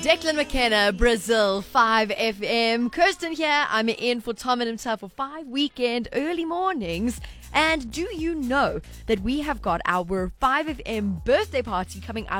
Declan McKenna, Brazil 5FM. Kirsten here. I'm in for Tom and himself for 5 weekend early mornings. And do you know that we have got our 5FM birthday party coming up